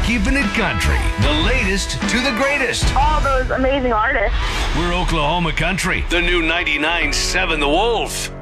keeping it country. The latest to the greatest. All those amazing artists. We're Oklahoma country. The new 99.7 The Wolf.